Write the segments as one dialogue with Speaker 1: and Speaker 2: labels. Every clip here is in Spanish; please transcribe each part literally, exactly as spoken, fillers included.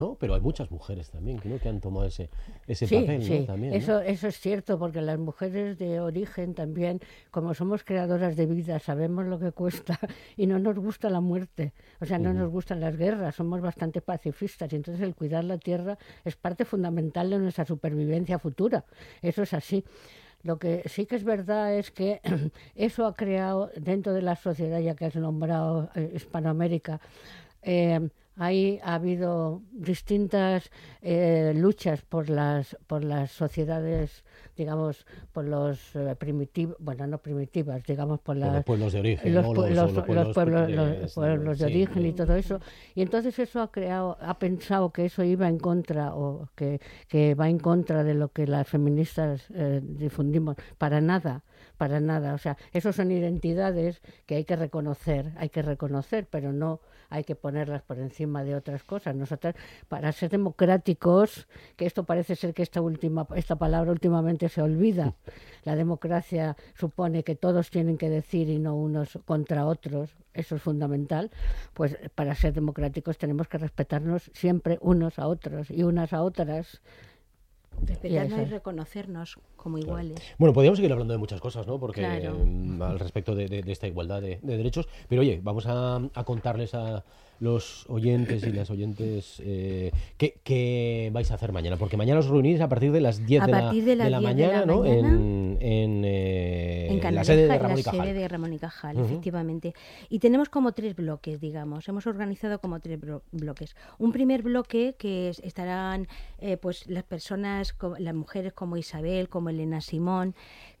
Speaker 1: ¿no? Pero hay muchas mujeres también, ¿no?, que han tomado ese, ese
Speaker 2: Sí,
Speaker 1: papel,
Speaker 2: sí,
Speaker 1: ¿no? También,
Speaker 2: eso,
Speaker 1: ¿no?
Speaker 2: eso es cierto, porque las mujeres de origen también, como somos creadoras de vida, sabemos lo que cuesta y no nos gusta la muerte, o sea, no
Speaker 1: Ujú.
Speaker 2: nos gustan las guerras, somos bastante pacifistas y entonces el cuidar la tierra es parte fundamental de nuestra supervivencia futura, eso es así. Lo que sí que es verdad es que eso ha creado dentro de la sociedad, ya que has nombrado eh, Hispanoamérica, eh, ahí ha habido distintas eh, luchas por las por las sociedades, digamos, por los eh, primitivos, bueno, no primitivas, digamos, por
Speaker 1: Por los
Speaker 2: las
Speaker 1: pueblos de origen,
Speaker 2: los,
Speaker 1: ¿no?
Speaker 2: pue-
Speaker 1: Los, o
Speaker 2: los,
Speaker 1: los
Speaker 2: los
Speaker 1: pueblos
Speaker 2: pueblos,
Speaker 1: de,
Speaker 2: los pueblos de
Speaker 1: sí,
Speaker 2: origen y
Speaker 1: de-
Speaker 2: todo eso. Y entonces eso ha creado, ha pensado que eso iba en contra o que, que va en contra de lo que las feministas eh, difundimos. Para nada, para nada. O sea, esos son identidades que hay que reconocer, hay que reconocer, pero no hay que ponerlas por encima de otras cosas. Nosotros, para ser democráticos, que esto parece ser que esta última, esta palabra últimamente se olvida. La democracia supone que todos tienen que decir y no unos contra otros, eso es fundamental. Pues para ser democráticos tenemos que respetarnos siempre unos a otros y unas a otras. Y
Speaker 3: Respetarnos y
Speaker 2: eso.
Speaker 3: reconocernos como
Speaker 1: Claro.
Speaker 3: iguales.
Speaker 1: Bueno, podríamos seguir hablando de muchas cosas, ¿no? Porque
Speaker 3: Claro.
Speaker 1: mm, al respecto de, de- de esta igualdad de, de derechos. Pero oye, vamos a, a contarles a los oyentes y las oyentes eh, qué, qué vais a hacer mañana. Porque mañana os reunís a partir de las diez
Speaker 3: A
Speaker 1: de la,
Speaker 3: partir de las
Speaker 1: de la
Speaker 3: diez de
Speaker 1: mañana,
Speaker 3: la
Speaker 1: ¿no?
Speaker 3: mañana,
Speaker 1: En, en, eh,
Speaker 3: En
Speaker 1: la
Speaker 3: Canaleja,
Speaker 1: sede de
Speaker 3: la
Speaker 1: Ramón y
Speaker 3: sede
Speaker 1: Cajal.
Speaker 3: de Ramón y Cajal,
Speaker 1: Ujú.
Speaker 3: efectivamente. Y tenemos como tres bloques, digamos. Hemos organizado como tres blo- bloques. Un primer bloque que es- estarán eh, pues las personas, co- las mujeres como Isabel, como Elena Simón,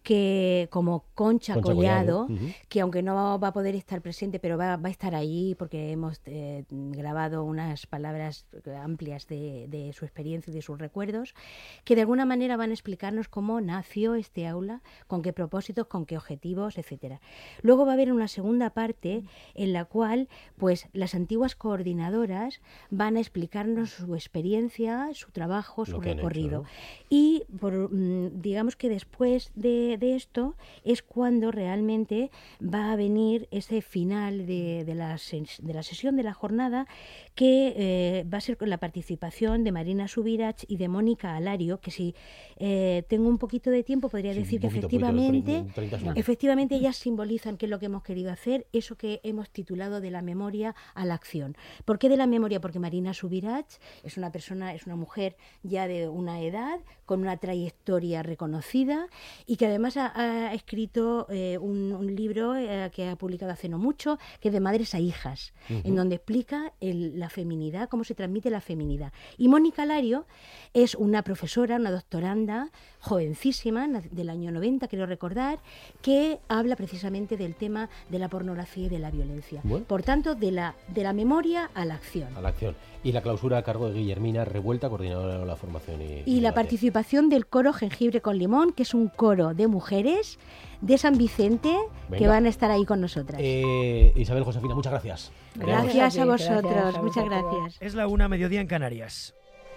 Speaker 3: que como Concha,
Speaker 1: Concha
Speaker 3: Collado,
Speaker 1: Collado, ujú.
Speaker 3: que aunque no va a poder estar presente, pero va, va a estar ahí porque hemos eh, grabado unas palabras amplias de, de su experiencia y de sus recuerdos, que de alguna manera van a explicarnos cómo nació este aula, con qué propósitos, con qué objetivos, etcétera. Luego va a haber una segunda parte en la cual pues las antiguas coordinadoras van a explicarnos su experiencia, su trabajo, su
Speaker 1: Lo que han hecho,
Speaker 3: recorrido.
Speaker 1: ¿no?
Speaker 3: Y por, mm, digamos que después de, de esto es cuando realmente va a venir ese final de, de, la, ses- de la sesión de la jornada, que eh, va a ser con la participación de Marina Subirach y de Mónica Alario, que si eh, tengo un poquito de tiempo podría
Speaker 1: Sí,
Speaker 3: decir
Speaker 1: un
Speaker 3: que
Speaker 1: poquito, poquito,
Speaker 3: efectivamente,
Speaker 1: trein- treinta segundos.
Speaker 3: efectivamente ellas simbolizan qué es lo que hemos querido hacer, eso que hemos titulado de la memoria a la acción. ¿Por qué de la memoria? Porque Marina Subirach es una persona, es una mujer ya de una edad, con una trayectoria reconocida y que además ha, ha escrito eh, un, un libro eh, que ha publicado hace no mucho, que es de madres a hijas,
Speaker 1: Ujú.
Speaker 3: en donde explica el- la feminidad, cómo se transmite la feminidad. Y Mónica Lario es una profesora, una doctoranda, jovencísima, na- del año noventa, quiero recordar, que habla precisamente del tema de la pornografía y de la violencia.
Speaker 1: Bueno.
Speaker 3: Por tanto, de la, de la memoria a la acción.
Speaker 1: A la acción. Y la clausura a cargo de Guillermina Revuelta, coordinadora de la formación y,
Speaker 3: Y la
Speaker 1: debate.
Speaker 3: participación del coro Jengibre con Limón, que es un coro de mujeres de San Vicente, que
Speaker 1: Venga.
Speaker 3: van a estar ahí con nosotras.
Speaker 1: Eh, Isabel Josefina, muchas gracias.
Speaker 3: Gracias
Speaker 2: Gracias
Speaker 3: a
Speaker 2: a ti,
Speaker 3: vosotros,
Speaker 2: gracias a
Speaker 3: muchas
Speaker 2: vosotros.
Speaker 3: gracias.
Speaker 4: Es la una, mediodía en Canarias.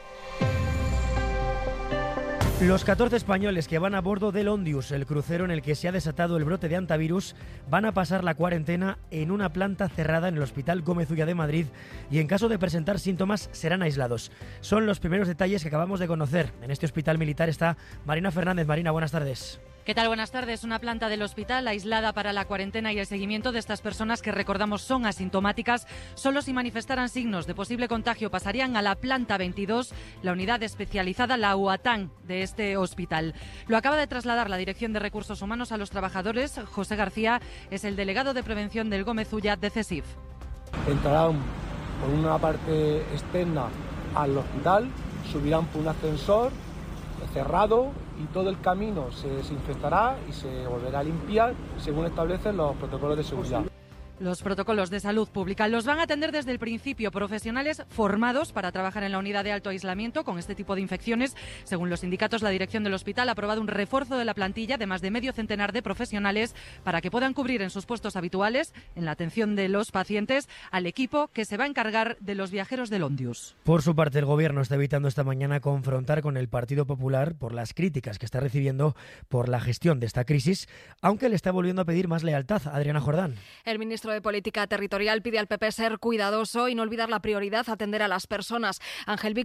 Speaker 4: Los catorce españoles que van a bordo del Ondius, el crucero en el que se ha desatado el brote de hantavirus, van a pasar la cuarentena en una planta cerrada en el Hospital Gómez Ulla de Madrid y en caso de presentar síntomas serán aislados. Son los primeros detalles que acabamos de conocer. En este hospital militar está Marina Fernández. Marina, buenas tardes.
Speaker 5: ¿Qué tal? Buenas tardes. Una planta del hospital aislada para la cuarentena y el seguimiento de estas personas que, recordamos, son asintomáticas. Solo si manifestaran signos de posible contagio pasarían a la planta veintidós, la unidad especializada, la U A T A N de este hospital. Lo acaba de trasladar la Dirección de Recursos Humanos a los trabajadores. José García es el delegado de prevención del Gómez Ulla de CESIF.
Speaker 6: Entrarán por una parte externa al hospital, subirán por un ascensor cerrado y todo el camino se desinfectará y se volverá a limpiar según establecen los protocolos de seguridad.
Speaker 5: Los protocolos de salud pública los van a atender desde el principio profesionales formados para trabajar en la unidad de alto aislamiento con este tipo de infecciones. Según los sindicatos, la dirección del hospital ha aprobado un refuerzo de la plantilla de más de medio centenar de profesionales para que puedan cubrir en sus puestos habituales, en la atención de los pacientes, al equipo que se va a encargar de los viajeros del Ondius.
Speaker 4: Por su parte, el Gobierno está evitando esta mañana confrontar con el Partido Popular por las críticas que está recibiendo por la gestión de esta crisis, aunque le está volviendo a pedir más lealtad a Adriana Jordán.
Speaker 7: El ministro ministro de Política Territorial pide al P P ser cuidadoso y no olvidar la prioridad, atender a las personas. Ángel